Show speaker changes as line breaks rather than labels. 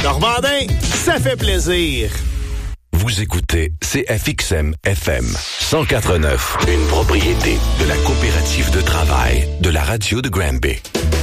Normandin, ça fait plaisir.
Vous écoutez CFXM FM 104.9, une propriété de la coopérative de travail de la radio de Granby.